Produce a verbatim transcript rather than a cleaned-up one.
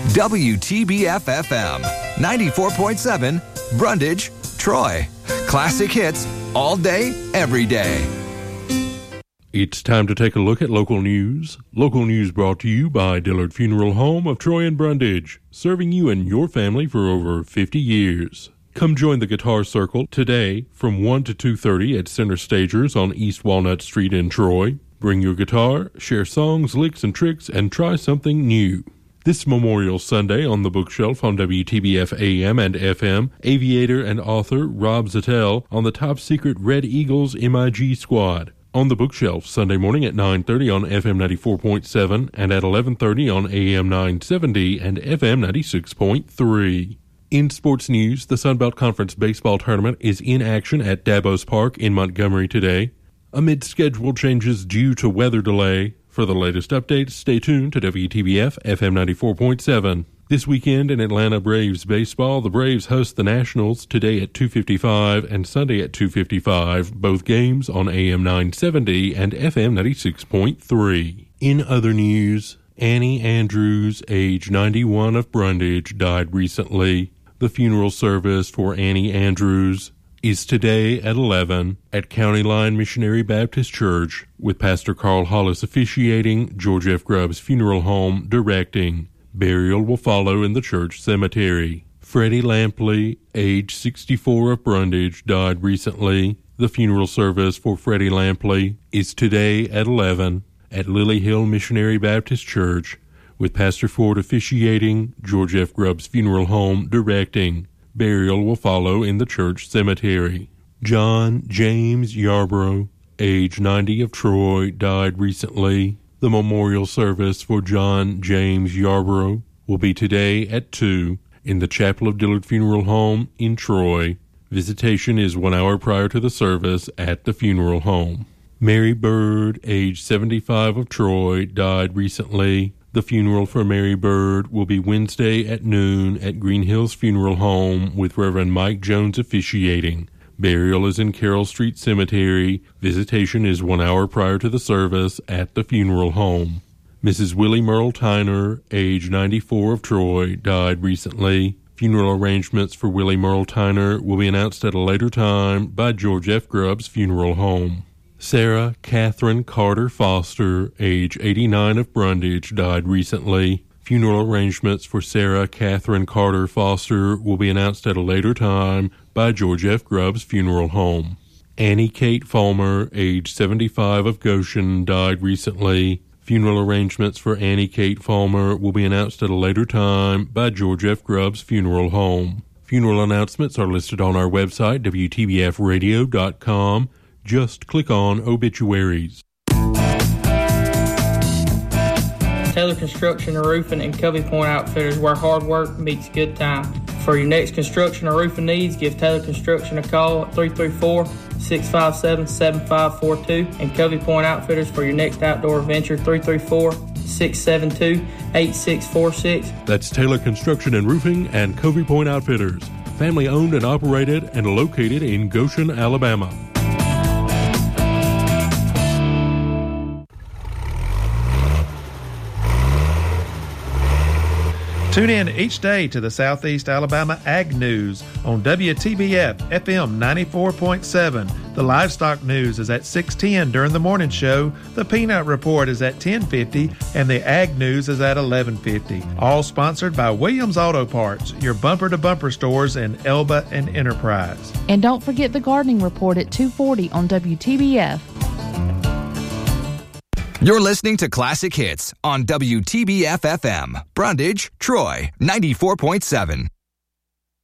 W T B F F M, ninety-four point seven, Brundage, Troy. Classic hits all day, every day. It's time to take a look at local news. Local news brought to you by Dillard Funeral Home of Troy and Brundage, serving you and your family for over fifty years. Come join the Guitar Circle today from one to two thirty at Center Stagers on East Walnut Street in Troy. Bring your guitar, share songs, licks, and tricks, and try something new. This Memorial Sunday on the bookshelf on W T B F A M and F M, aviator and author Rob Zattel on the top secret Red Eagles M I G squad. On the bookshelf Sunday morning at nine thirty on F M ninety-four point seven and at eleven thirty on A M nine seventy and F M ninety-six point three. In sports news, the Sunbelt Conference baseball tournament is in action at Dabos Park in Montgomery today. Amid schedule changes due to weather delay, for the latest updates, stay tuned to W T B F F M ninety-four point seven. This weekend in Atlanta Braves baseball, the Braves host the Nationals today at two fifty-five and Sunday at two fifty-five, both games on A M nine seventy and F M ninety-six point three. In other news, Annie Andrews, age ninety-one of Brundage, died recently. The funeral service for Annie Andrews is today at eleven at County Line Missionary Baptist Church, with Pastor Carl Hollis officiating, George F. Grubbs Funeral Home directing. Burial will follow in the church cemetery. Freddie Lampley, age sixty-four of Brundage, died recently. The funeral service for Freddie Lampley is today at eleven at Lily Hill Missionary Baptist Church, with Pastor Ford officiating, George F. Grubbs Funeral Home directing. Burial will follow in the church cemetery. John James Yarborough, age ninety of Troy, died recently. The memorial service for John James Yarborough will be today at two in the Chapel of Dillard Funeral Home in Troy. Visitation is one hour prior to the service at the funeral home. Mary Bird, age seventy-five of Troy, died recently. The funeral for Mary Bird will be Wednesday at noon at Green Hills Funeral Home, with Reverend Mike Jones officiating. Burial is in Carroll Street Cemetery. Visitation is one hour prior to the service at the funeral home. Missus Willie Merle Tyner, age ninety-four of Troy, died recently. Funeral arrangements for Willie Merle Tyner will be announced at a later time by George F. Grubbs Funeral Home. Sarah Catherine Carter Foster, age eighty-nine of Brundage, died recently. Funeral arrangements for Sarah Catherine Carter Foster will be announced at a later time by George F. Grubbs Funeral Home. Annie Kate Fulmer, age seventy-five of Goshen, died recently. Funeral arrangements for Annie Kate Fulmer will be announced at a later time by George F. Grubbs Funeral Home. Funeral announcements are listed on our website, W T B F radio dot com. Just click on Obituaries. Taylor Construction and Roofing and Covey Point Outfitters, where hard work meets good time. For your next construction or roofing needs, give Taylor Construction a call at three three four, six five seven, seven five four two, and Covey Point Outfitters for your next outdoor adventure, three three four, six seven two, eight six four six. That's Taylor Construction and Roofing and Covey Point Outfitters, family owned and operated and located in Goshen, Alabama. Tune in each day to the Southeast Alabama Ag News on W T B F F M ninety-four point seven. The Livestock News is at six ten during the morning show. The Peanut Report is at ten fifty, and the Ag News is at eleven fifty. All sponsored by Williams Auto Parts, your bumper-to-bumper stores in Elba and Enterprise. And don't forget the Gardening Report at two forty on W T B F. You're listening to Classic Hits on W T B F F M, Brundage, Troy, ninety-four point seven.